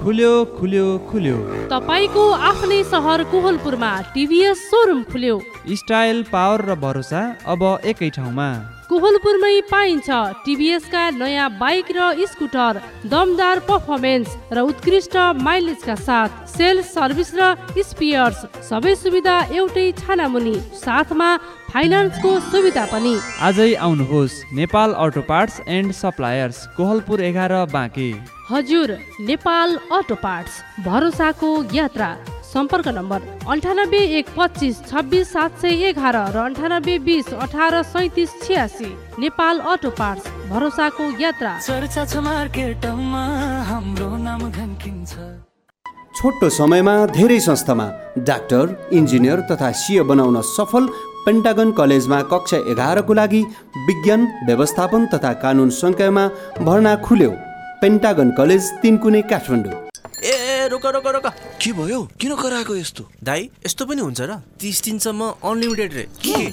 खुल्यो खुल्यो खुल्यो। तपाईको आफ्नै सहर कोहलपुरमा टिभीएस सोरुम खुल्यो। स्टाइल, पावर र भरोसा अब एकै ठाउँमा। कोहलपुरमै पाइन्छ टिभीएस का नयाँ बाइक र स्कुटर, दमदार पर्फर्मेन्स र उत्कृष्ट माइलेजका साथ सेल्स, सर्भिस र स्पेयर्स सबै सुविधा एउटै छानामुनि, साथमा फाइनान्सको सुविधा पनि। आजै आउनुहोस् Nepal auto parts and suppliers, Kohalpur 11 Banke. हजुर, नेपाल अटो पार्ट्स, भरोसाको यात्रा। सम्पर्क नम्बर 9812562711 र 9820183786। नेपाल अटो पार्ट्स, भरोसाको यात्रा। चर्चा छ मार्केटमा, हाम्रो नाम घन्किन्छ। छोटो समयमा धेरै संस्थामा डाक्टर, इन्जिनियर तथा सिए बनाउन सफल पेन्टागन कलेजमा कक्षा 11 को लागि विज्ञान, व्यवस्थापन तथा कानुन संकायमा भर्ना खुल्यो। पेन्टागन कलेज 3 कुने काठमाडौँ। ए रोक रोक रोक, के भयो? किन कराएको यस्तो? दाइ, यस्तो पनि हुन्छ र? 30 दिनसम्म अनलिमिटेड रे।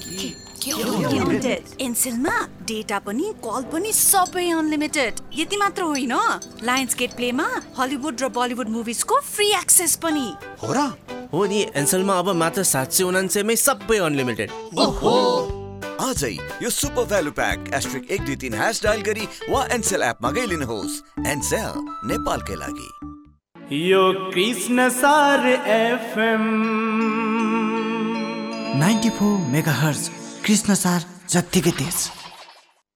एनसेलमा डेटा पनि कल पनि सबै अनलिमिटेड। यति मात्र होइन, लायन्स गेट प्लेमा हलिउड र बलिउड मुभिजको फ्री एक्सेस पनि हो र? हो नि, एनसेलमा अब मात्र 799 मै सबै अनलिमिटेड। ओहो, आजै यो सुपर भ्यालु प्याक *123# डायल गरी वा एनसेल एपमा गइलिनुहोस्। एनसेल, नेपालकै लागि। यो कृष्ण सार एफएम 94 मेगाहर्ज, कृष्ण सार जत्तिकै तेज।